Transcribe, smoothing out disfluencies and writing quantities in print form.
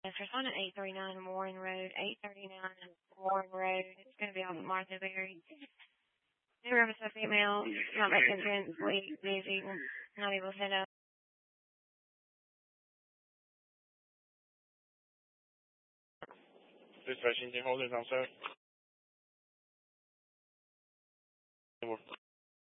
respond at 839 Warren Road, 839 Warren Road. It's going to be on Martha Berry. New River Stuff female, not making sense, weak, busy, not able to set up. Dispatch engine holders on set.